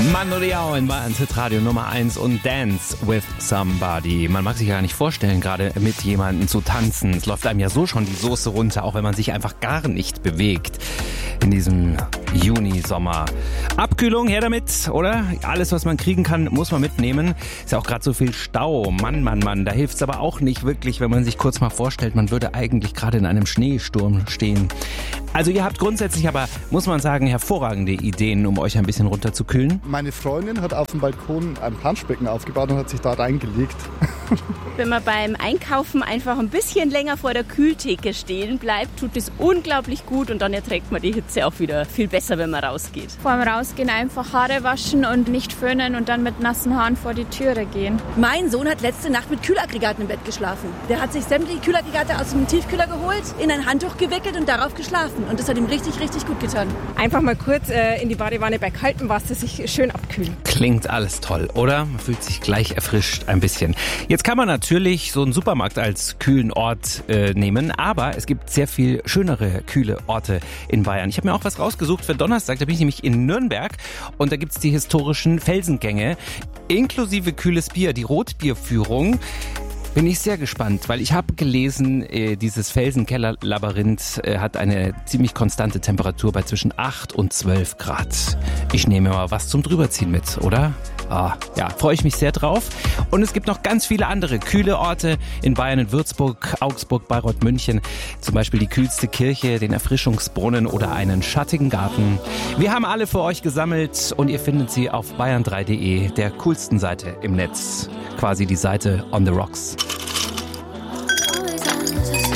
Mando Diao in Bayern Radio Nummer 1 und Dance with Somebody. Man mag sich ja gar nicht vorstellen, gerade mit jemandem zu tanzen. Es läuft einem ja so schon die Soße runter, auch wenn man sich einfach gar nicht bewegt. In diesem Juni-Sommer. Abkühlung, her damit, oder? Alles, was man kriegen kann, muss man mitnehmen. Ist ja auch gerade so viel Stau. Mann. Da hilft es aber auch nicht wirklich, wenn man sich kurz mal vorstellt, man würde eigentlich gerade in einem Schneesturm stehen. Also ihr habt grundsätzlich aber, muss man sagen, hervorragende Ideen, um euch ein bisschen runterzukühlen. Meine Freundin hat auf dem Balkon ein Planschbecken aufgebaut und hat sich da reingelegt. Wenn man beim Einkaufen einfach ein bisschen länger vor der Kühltheke stehen bleibt, tut es unglaublich gut und dann erträgt man die Hitze auch wieder viel besser, wenn man rausgeht. Vor dem Rausgehen einfach Haare waschen und nicht föhnen und dann mit nassen Haaren vor die Türe gehen. Mein Sohn hat letzte Nacht mit Kühlaggregaten im Bett geschlafen. Der hat sich sämtliche Kühlaggregate aus dem Tiefkühler geholt, in ein Handtuch gewickelt und darauf geschlafen. Und das hat ihm richtig gut getan. Einfach mal kurz in die Badewanne bei kaltem Wasser sich schön abkühlen. Klingt alles toll, oder? Man fühlt sich gleich erfrischt ein bisschen. Jetzt kann man natürlich so einen Supermarkt als kühlen Ort nehmen, aber es gibt sehr viel schönere kühle Orte in Bayern. Ich habe mir auch was rausgesucht für Donnerstag, da bin ich nämlich in Nürnberg und da gibt's die historischen Felsengänge, inklusive kühles Bier, die Rotbierführung. Bin ich sehr gespannt, weil ich habe gelesen, dieses Felsenkeller-Labyrinth hat eine ziemlich konstante Temperatur bei zwischen 8 und 12 Grad. Ich nehme mal was zum Drüberziehen mit, oder? Ja, freue ich mich sehr drauf. Und es gibt noch ganz viele andere kühle Orte in Bayern, in Würzburg, Augsburg, Bayreuth, München. Zum Beispiel die kühlste Kirche, den Erfrischungsbrunnen oder einen schattigen Garten. Wir haben alle für euch gesammelt und ihr findet sie auf bayern3.de, der coolsten Seite im Netz. Quasi die Seite on the rocks.